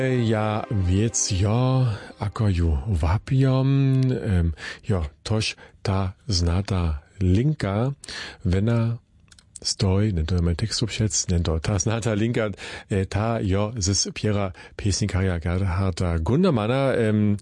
Ja wiec jo, ako ju wapiom, toż ta znata linka, wena stoj, ne to je mein tekst obschätzt, ne to ta znata linka, ta jo zis Piera Pesnikarja Gerharda Gundermana,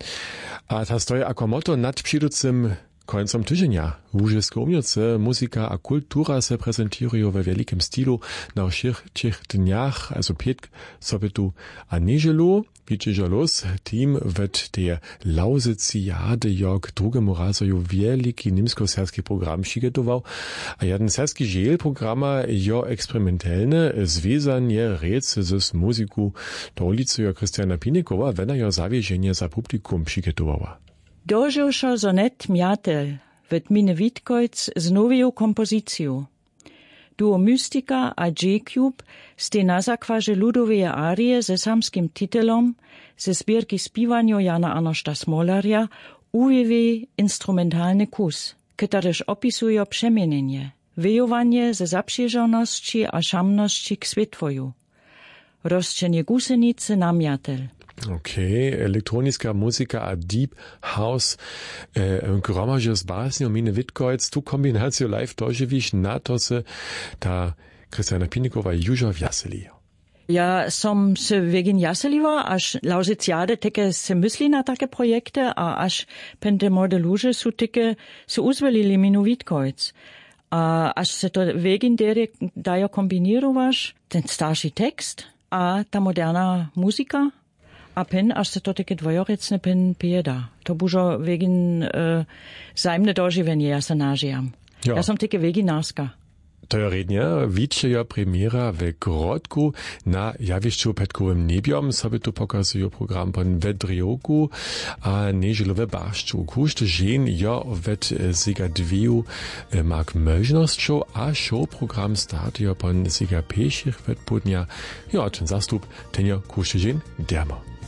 a ta stoj ako motto nad přiducim końcom tygodnia Łużysko umiejętce muzyka a kultura se prezentują we wielkim stylu na tych dniach, also pietk sobetu a niedzielu, wiecie los, team wet der Lausiziade jog drugemu razu wielki nimsko-serski program przygotował, a jeden serski dziel programa jo eksperymentalne związanie rec z muzyku do ulicy Krystiana Pinikowa, wena jo zawiezienie za publikum przygotowała. Doživšo zonet Mjatel v Tmine Vitkojc z noviju kompoziciju. Duo Mystika a J-Cube ste na zakvaže ludoveje arije ze samskim titelom ze zbirki spivanju Jana Arnošta Smolarja uvjevi instrumentalny kus, kterež opisujo přeměnenie, vyjovanie ze zapřižonosti a šamnosti k světvoju. Rozčenie gusenice na Mjatel. Okay, elektroniska muzika a deep house, gromaže z básňou Mine Vitkojc, tu kombinacijo live doživíš na to se ta Krystiana Pinikova Juža Vjaseli. Ja som se wegen Jaseliva, až Lausiciade teke se mysli na take projekte, a až pente morde luže su teke se uzvelili Minu Vitkojc. A až se to wegen dere dajo kombinirovaš, ten starší text a ta moderna muzika, a pen, až se to teke dvojorecne pen pijeda. To bužo wegen zajemne doživenje, ja se nažijam. Ja. Ja som teke veginarska. To je rednja, wičeja premiera w Grodku na jawiszczu petkowym nebiom, sobie tu pokazują program pan Vedrioku, a nieżelowe barszczu. Kuszty żen jo wet siga dwiu mag możnością, a show program startują pan siga pešich wet podnia. Ja, ten zastup, ten jo kuszty żen derma.